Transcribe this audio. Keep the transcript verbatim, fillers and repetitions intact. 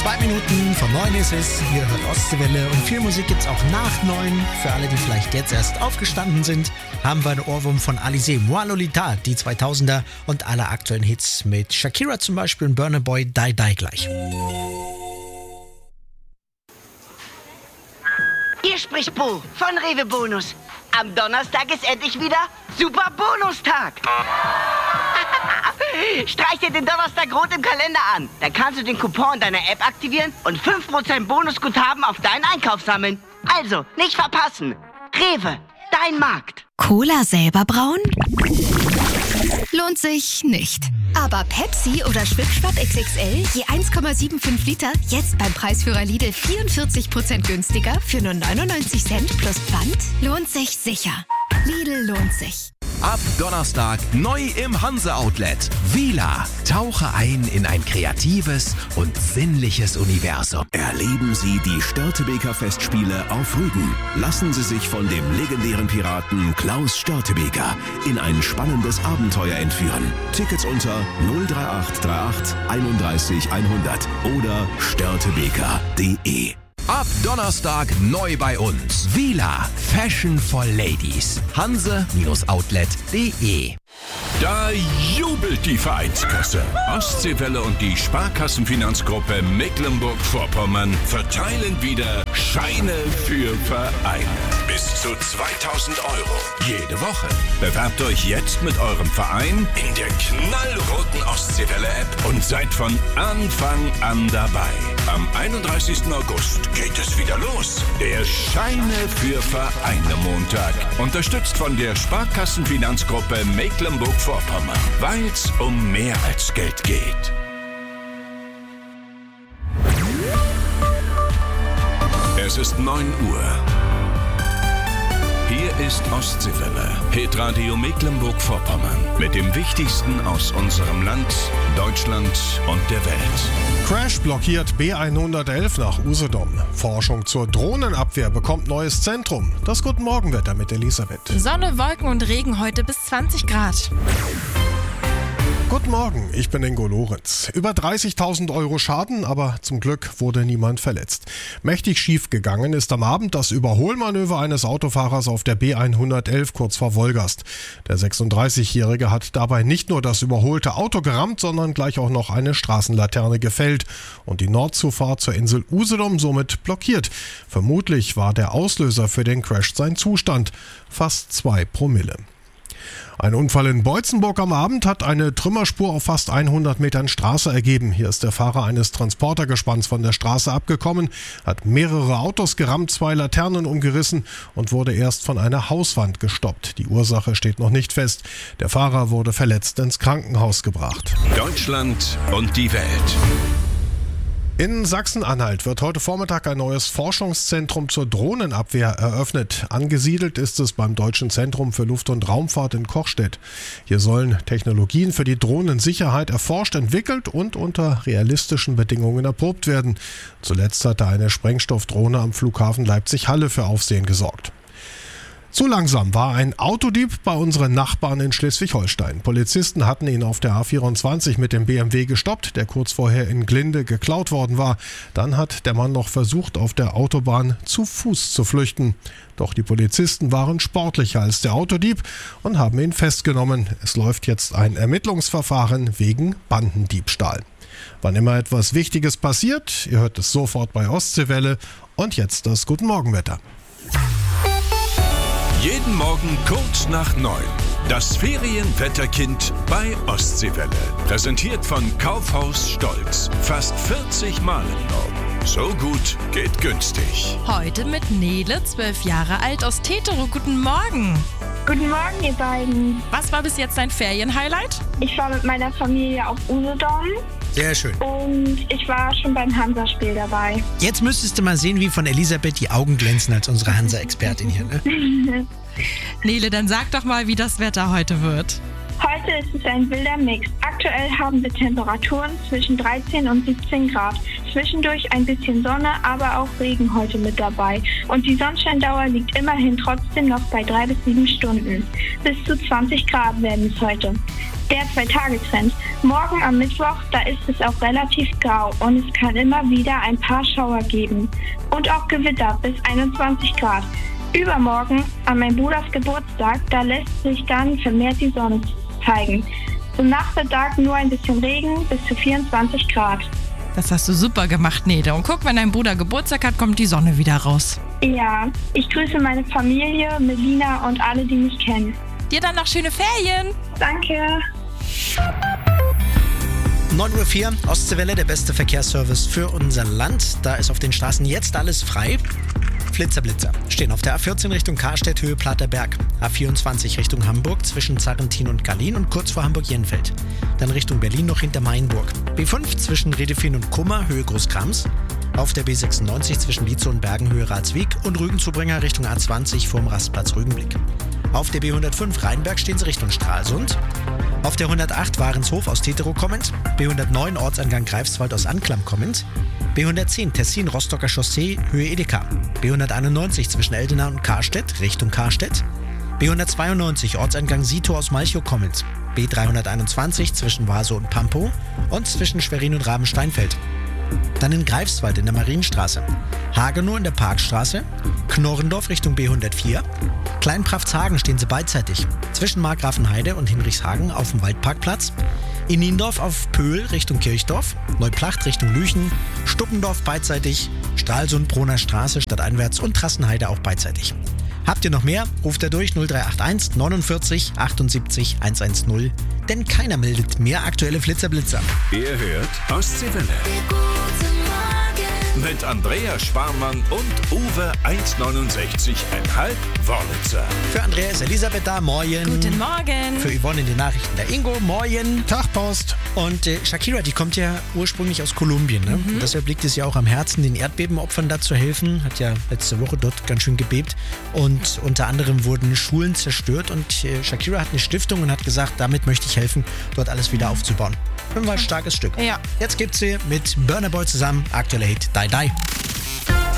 Zwei Minuten vor neun ist es. Ihr hört Ostseewelle und viel Musik gibt's auch nach neun. Für alle, die vielleicht jetzt erst aufgestanden sind, haben wir einen Ohrwurm von Alizé, Moi Lolita, die zweitausender und alle aktuellen Hits mit Shakira zum Beispiel und Burna Boy, Die Die gleich. Hier spricht Bo von Rewe Bonus. Am Donnerstag ist endlich wieder Super Bonustag. Streich dir den Donnerstag rot im Kalender an. Dann kannst du den Coupon in deiner App aktivieren und fünf Prozent Bonusguthaben auf deinen Einkauf sammeln. Also, nicht verpassen. Rewe, dein Markt. Cola selber brauen? Lohnt sich nicht. Aber Pepsi oder Schwipschwapp X X L je eins Komma fünfundsiebzig Liter jetzt beim Preisführer Lidl vierundvierzig Prozent günstiger für nur neunundneunzig Cent plus Pfand? Lohnt sich sicher. Lidl lohnt sich. Ab Donnerstag neu im Hanse-Outlet. Vila. Tauche ein in ein kreatives und sinnliches Universum. Erleben Sie die Störtebeker Festspiele auf Rügen. Lassen Sie sich von dem legendären Piraten Klaus Störtebeker in ein spannendes Abenteuer entführen. Tickets unter null drei acht drei acht einunddreißig hundert oder störtebeker punkt de. Ab Donnerstag neu bei uns. Vila. Fashion for Ladies. Hanse-Outlet punkt de. Da jubelt die Vereinskasse. Ostseewelle und die Sparkassenfinanzgruppe Mecklenburg-Vorpommern verteilen wieder Scheine für Vereine. Bis zu zweitausend Euro. Jede Woche. Bewerbt euch jetzt mit eurem Verein in der knallroten Ostseewelle-App und seid von Anfang an dabei. Am einunddreißigsten August geht es wieder los. Der Scheine für Vereine Montag. Unterstützt von der Sparkassenfinanzgruppe Mecklenburg-Vorpommern. Weil's um mehr als Geld geht. Es ist neun Uhr. Hier ist Ostseewelle, Hitradio Mecklenburg-Vorpommern. Mit dem Wichtigsten aus unserem Land, Deutschland und der Welt. Crash blockiert B hundertelf nach Usedom. Forschung zur Drohnenabwehr bekommt neues Zentrum. Das Guten Morgenwetter mit Elisabeth. Sonne, Wolken und Regen heute bis zwanzig Grad. Guten Morgen, ich bin Ingo Lorenz. Über dreißigtausend Euro Schaden, aber zum Glück wurde niemand verletzt. Mächtig schief gegangen ist am Abend das Überholmanöver eines Autofahrers auf der B hundertelf kurz vor Wolgast. Der sechsunddreißigjährige hat dabei nicht nur das überholte Auto gerammt, sondern gleich auch noch eine Straßenlaterne gefällt und die Nordzufahrt zur Insel Usedom somit blockiert. Vermutlich war der Auslöser für den Crash sein Zustand, fast zwei Promille. Ein Unfall in Beutzenburg am Abend hat eine Trümmerspur auf fast hundert Metern Straße ergeben. Hier ist der Fahrer eines Transportergespanns von der Straße abgekommen, hat mehrere Autos gerammt, zwei Laternen umgerissen und wurde erst von einer Hauswand gestoppt. Die Ursache steht noch nicht fest. Der Fahrer wurde verletzt ins Krankenhaus gebracht. Deutschland und die Welt. In Sachsen-Anhalt wird heute Vormittag ein neues Forschungszentrum zur Drohnenabwehr eröffnet. Angesiedelt ist es beim Deutschen Zentrum für Luft- und Raumfahrt in Kochstedt. Hier sollen Technologien für die Drohnensicherheit erforscht, entwickelt und unter realistischen Bedingungen erprobt werden. Zuletzt hatte eine Sprengstoffdrohne am Flughafen Leipzig-Halle für Aufsehen gesorgt. Zu langsam war ein Autodieb bei unseren Nachbarn in Schleswig-Holstein. Polizisten hatten ihn auf der A vierundzwanzig mit dem B M W gestoppt, der kurz vorher in Glinde geklaut worden war. Dann hat der Mann noch versucht, auf der Autobahn zu Fuß zu flüchten. Doch die Polizisten waren sportlicher als der Autodieb und haben ihn festgenommen. Es läuft jetzt ein Ermittlungsverfahren wegen Bandendiebstahl. Wann immer etwas Wichtiges passiert, ihr hört es sofort bei Ostseewelle. Und jetzt das Guten Morgenwetter. Jeden Morgen kurz nach neun. Das Ferienwetterkind bei Ostseewelle. Präsentiert von Kaufhaus Stolz. Fast vierzig Mal im Norden. So gut geht günstig. Heute mit Nele, zwölf Jahre alt, aus Tetero. Guten Morgen. Guten Morgen, ihr beiden. Was war bis jetzt dein Ferienhighlight? Ich war mit meiner Familie auf Usedom. Sehr schön. Und ich war schon beim Hansa-Spiel dabei. Jetzt müsstest du mal sehen, wie von Elisabeth die Augen glänzen als unsere Hansa-Expertin hier, ne? Nele, dann sag doch mal, wie das Wetter heute wird. Heute ist es ein wilder Mix. Aktuell haben wir Temperaturen zwischen dreizehn und siebzehn Grad. Zwischendurch ein bisschen Sonne, aber auch Regen heute mit dabei. Und die Sonnenscheindauer liegt immerhin trotzdem noch bei drei bis sieben Stunden. Bis zu zwanzig Grad werden es heute. Der Zwei-Tage-Trend. Morgen am Mittwoch, da ist es auch relativ grau und es kann immer wieder ein paar Schauer geben. Und auch Gewitter bis einundzwanzig Grad. Übermorgen, an meinem Bruders Geburtstag, da lässt sich dann vermehrt die Sonne zeigen. Zum Nachmittag nur ein bisschen Regen bis zu vierundzwanzig Grad. Das hast du super gemacht, Nede. Und guck, wenn dein Bruder Geburtstag hat, kommt die Sonne wieder raus. Ja, ich grüße meine Familie, Melina und alle, die mich kennen. Dir dann noch schöne Ferien. Danke. neun Uhr vier, Ostseewelle, der beste Verkehrsservice für unser Land. Da ist auf den Straßen jetzt alles frei. Flitzer-Blitzer stehen auf der A vierzehn Richtung Karstedt, Höhe Platterberg. A vierundzwanzig Richtung Hamburg zwischen Zarrentin und Gallien und kurz vor Hamburg-Jenfeld. Dann Richtung Berlin noch hinter Mainburg. B fünf zwischen Redefin und Kummer, Höhe Großkrams. Auf der B sechsundneunzig zwischen Lietzow und Bergen, Höhe Ratswiek. Und Rügenzubringer Richtung A zwanzig vorm Rastplatz Rügenblick. Auf der B hundertfünf Rheinberg stehen sie Richtung Stralsund. Auf der hundertacht Warenshof aus Teterow kommend. B hundertneun Ortsangang Greifswald aus Anklam kommend. B hundertzehn Tessin Rostocker Chaussee, Höhe Edeka. B hunderteinundneunzig zwischen Eldena und Karstedt, Richtung Karstedt. B hundertzweiundneunzig Ortsangang Sito aus Malchow kommend. B dreihunderteinundzwanzig zwischen Waso und Pampow und zwischen Schwerin und Rabensteinfeld. Dann in Greifswald in der Marienstraße. Hagenow in der Parkstraße. Knorrendorf Richtung B hundertvier. Kleinpraftshagen stehen sie beidseitig. Zwischen Markgrafenheide und Hinrichshagen auf dem Waldparkplatz. In Niendorf auf Pöhl Richtung Kirchdorf. Neuplacht Richtung Lüchen. Stuppendorf beidseitig. Stralsund, Broner Straße stadteinwärts und Trassenheide auch beidseitig. Habt ihr noch mehr? Ruft er durch null drei acht eins neunundvierzig achtundsiebzig hundertzehn. Denn keiner meldet mehr aktuelle Flitzer-Blitzer. Ihr hört Ostseewelle. Mit Andrea Sparmann und Uwe eins neunundsechzig Komma fünf Wörlitzer. Für Andrea ist Elisabeth da, moin. Guten Morgen. Für Yvonne in den Nachrichten der Ingo, moin. Tag, Post. Und äh, Shakira, die kommt ja ursprünglich aus Kolumbien. Ne? Mhm. Und deshalb liegt es ja auch am Herzen, den Erdbebenopfern da zu helfen. Hat ja letzte Woche dort ganz schön gebebt. Und unter anderem wurden Schulen zerstört. Und äh, Shakira hat eine Stiftung und hat gesagt, damit möchte ich helfen, dort alles wieder aufzubauen. Ein ein starkes Stück. Ja. Jetzt gibt sie mit Burna Boy zusammen aktuelle Hit Die Die.